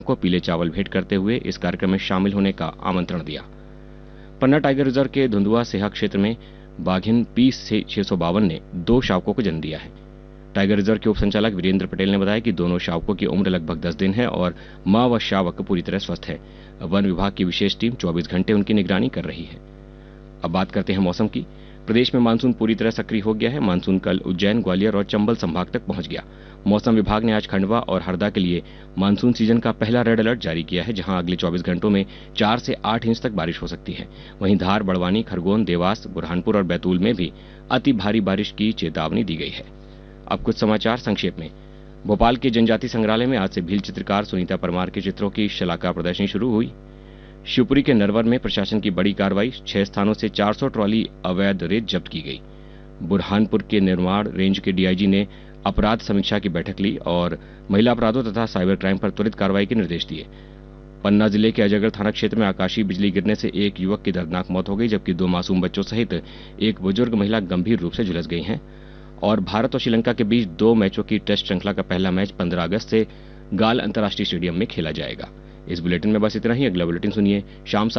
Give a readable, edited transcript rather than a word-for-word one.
को पीले चावल भेंट करते हुए इस कार्यक्रम में शामिल होने का आमंत्रण दिया। पन्ना टाइगर रिजर्व के धुंधुआ सेहा क्षेत्र में बाघिन P652 ने 2 शावकों को जन्म दिया है। टाइगर रिजर्व के उप संचालक वीरेंद्र पटेल ने बताया कि दोनों शावकों की उम्र लगभग 10 दिन है और मां व शावक पूरी तरह स्वस्थ है। वन विभाग की विशेष टीम 24 घंटे उनकी निगरानी कर रही है। अब बात करते हैं मौसम की। प्रदेश में मानसून पूरी तरह सक्रिय हो गया है। मानसून कल उज्जैन, ग्वालियर और चंबल संभाग तक पहुंच गया। मौसम विभाग ने आज खंडवा और हरदा के लिए मानसून सीजन का पहला रेड अलर्ट जारी किया है, जहां अगले 24 घंटों में 4 से 8 इंच तक बारिश हो सकती है। वहीं धार, बड़वानी, खरगोन, देवास, बुरहानपुर और बैतूल में भी अति भारी बारिश की चेतावनी दी गई है। अब कुछ समाचार संक्षेप में। भोपाल के जनजाति संग्रहालय में आज से भील चित्रकार सुनीता परमार के चित्रों की शलाका प्रदर्शनी शुरू हुई। शिवपुरी के नरवर में प्रशासन की बड़ी कार्रवाई, 6 स्थानों से 400 ट्रॉली अवैध रेत जब्त की गई। बुरहानपुर के निर्माण रेंज के डीआईजी ने अपराध समीक्षा की बैठक ली और महिला अपराधों तथा साइबर क्राइम पर त्वरित कार्रवाई के निर्देश दिए। पन्ना जिले के अजयगढ़ थाना क्षेत्र में आकाशीय बिजली गिरने से एक युवक की दर्दनाक मौत हो गई, जबकि 2 मासूम बच्चों सहित एक बुजुर्ग महिला गंभीर रूप से झुलस गई हैं। और भारत और श्रीलंका के बीच 2 मैचों की टेस्ट श्रृंखला का पहला मैच 15 अगस्त से गाल अंतर्राष्ट्रीय स्टेडियम में खेला जाएगा। इस बुलेटिन में बस इतना ही। अगला बुलेटिन सुनिए शाम